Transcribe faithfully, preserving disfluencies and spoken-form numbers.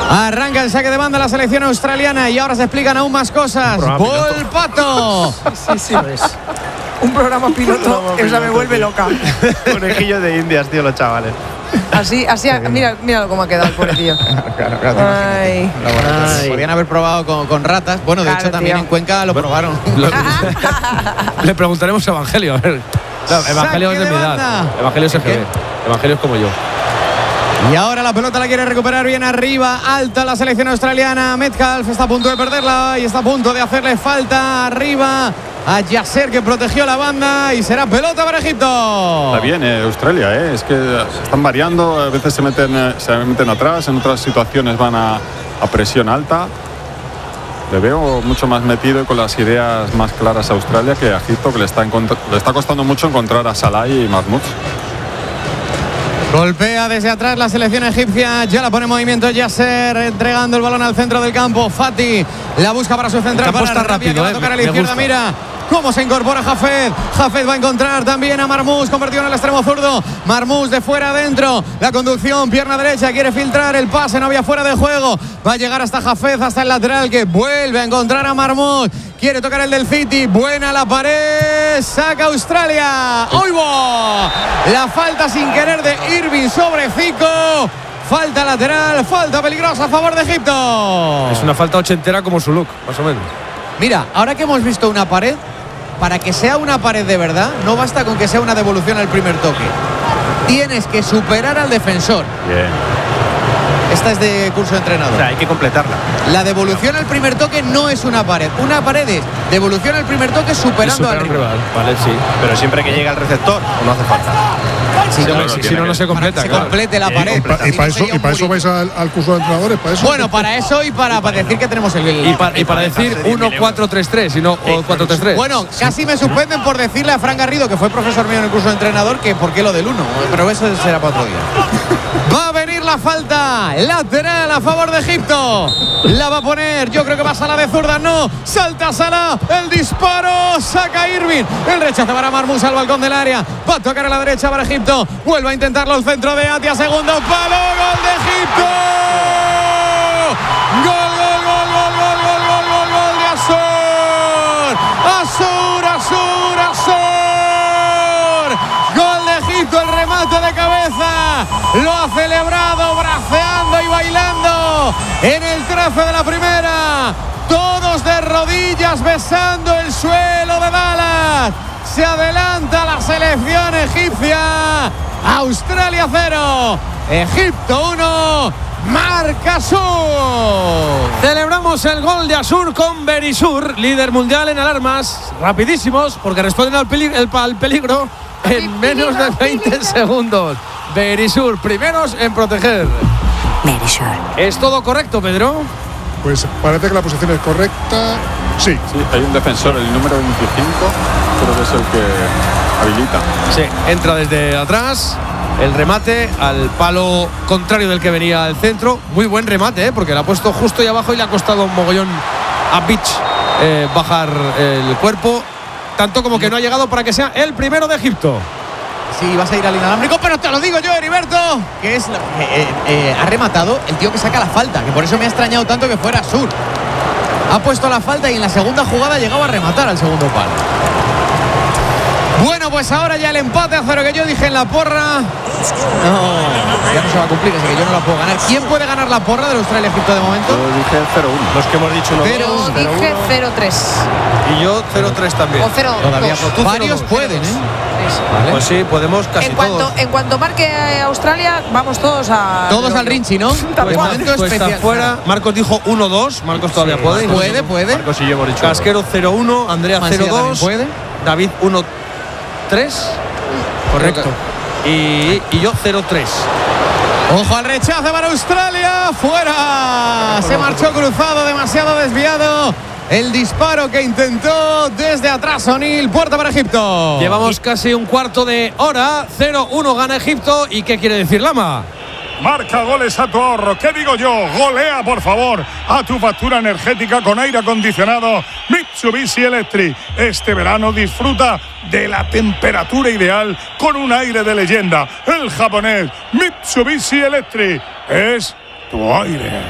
Arranca el saque de banda la selección australiana y ahora se explican aún más cosas. ¡Gol Pato! Sí, sí, es. Un programa piloto, esa me vuelve loca. Conejillo de indias, tío, los chavales. Así, así, mira, mira cómo ha quedado el pobrecillo. Claro, claro, Ay. Ay. Podrían haber probado con, con ratas. Bueno, de Claro, hecho, también tío. en Cuenca lo Bueno, probaron. Lo- Le preguntaremos a Evangelio. A ver. Claro, Evangelio es de mi edad. banda. Evangelio es ¿Qué? G B. Evangelio es como yo. Y ahora la pelota la quiere recuperar bien arriba, alta la selección australiana. Metcalf está a punto de perderla y está a punto de hacerle falta arriba a Yasser, que protegió la banda, y será pelota para Egipto. Está bien eh, Australia, eh. Es que están variando, a veces se meten, eh, se meten atrás, en otras situaciones van a, a presión alta. Le veo mucho más metido y con las ideas más claras a Australia que a Egipto, que le está, encont- le está costando mucho encontrar a Salah y Mahmoud. Golpea desde atrás la selección egipcia, ya la pone en movimiento Yasser, entregando el balón al centro del campo. Fati la busca para su central, El campo para está Rabia, rápido, que va a eh, tocar a la me izquierda. gusta. Mira cómo se incorpora Hafez. Hafez va a encontrar también a Marmous, convertido en el extremo zurdo. Marmous de fuera adentro, la conducción, pierna derecha, quiere filtrar el pase, no había fuera de juego. Va a llegar hasta Hafez, hasta el lateral, que vuelve a encontrar a Marmous. Quiere tocar el del City, buena la pared, saca Australia. ¡Oigo! La falta sin querer de Irving sobre Zico. Falta lateral, falta peligrosa a favor de Egipto. Es una falta ochentera como su look, más o menos. Mira, ahora que hemos visto una pared, para que sea una pared de verdad, no basta con que sea una devolución al primer toque. Tienes que superar al defensor. Bien. Esta es de curso de entrenador. O sea, hay que completarla. La devolución al primer toque no es una pared. Una pared es devolución al primer toque superando Supera al al rival. rival. Vale, sí. Pero siempre que llega al receptor, ¿o no hace falta? Sí, Claro, no, si, tiene si no, no que- se para que completa. se Claro. complete la Tiene pared. que completar. Y Si para no eso, sería y un para eso murito. vais al, al curso de entrenadores, para eso. Bueno, para eso y para, para decir que tenemos el... Y, para, y para decir uno cuatro tres tres, y no o cuatro tres tres. Bueno, casi me suspenden por decirle a Fran Garrido, que fue profesor mío en el curso de entrenador, que por qué lo del uno, pero eso será para otro día. Va a venir la falta lateral a favor de Egipto. La va a poner, yo creo que va Salah de zurda, no. Salta Salah, el disparo, saca Irving. El rechazo para Marmous al balcón del área. Va a tocar a la derecha para Egipto. Vuelve a intentarlo el centro de Atia, segundo palo, gol de Egipto. Gol, gol, gol, gol, gol, gol, gol, gol, gol de Azur. Azur, Azur, Azur. Gol de Egipto, el remate de cabeza. Lo ha celebrado braceando y bailando en el trazo de la primera. Todos de rodillas besando el suelo de Dallas. Se adelanta la selección egipcia. Australia cero, Egipto uno. Marca Sur. Celebramos el gol de Azur con Berisur, líder mundial en alarmas. Rapidísimos, porque responden al, peli- el- al peligro en menos de veinte segundos. Berisur, primeros en proteger. Berisur. ¿Es todo correcto, Pedro? Pues parece que la posición es correcta. Sí. Sí, hay un defensor, el número veinticinco, creo que es el que habilita. Sí, entra desde atrás. El remate al palo contrario del que venía al centro. Muy buen remate, ¿eh? Porque lo ha puesto justo ahí abajo y le ha costado un mogollón a Beach eh, bajar el cuerpo. Tanto como que no ha llegado para que sea el primero de Egipto. Sí, vas a ir al inalámbrico, pero te lo digo yo, Heriberto, que es la- eh, eh, ha rematado el tío que saca la falta, que por eso me ha extrañado tanto que fuera Sur. Ha puesto la falta y en la segunda jugada llegaba a rematar al segundo palo. Bueno, pues ahora ya el empate a cero que yo dije en la porra. No, ya no se va a cumplir, así que yo no la puedo ganar. ¿Quién puede ganar la porra del Australia-Egipto de momento? Yo dije cero uno. Los que hemos dicho uno. Cero, dos, Yo cero, dije uno. cero tres. Y yo cero tres también. O cero Todavía dos. tú varios cero dos. pueden, ¿eh? Vale. Pues sí, podemos casi En cuanto, todos. en cuanto marque eh, Australia, vamos todos a. Todos al Rinchi, ¿no? Tal Pues cual. momento Tú estás especial. fuera. Marcos dijo uno dos. Marcos todavía puede. Puede, puede. Marcos y yo hemos dicho. Casquero cero uno. Andrea Mansilla cero dos. también puede. David uno tres. Correcto. Y, y yo cero tres. Ojo al rechazo para Australia. Fuera. Se marchó cruzado, demasiado desviado. El disparo que intentó desde atrás O'Neill. Puerta para Egipto. Llevamos casi un cuarto de hora. cero uno gana Egipto. ¿Y qué quiere decir Lama? Marca goles a tu ahorro. ¿Qué digo yo? Golea, por favor, a tu factura energética con aire acondicionado Mitsubishi Electric. Este verano disfruta de la temperatura ideal con un aire de leyenda. El japonés Mitsubishi Electric es tu aire.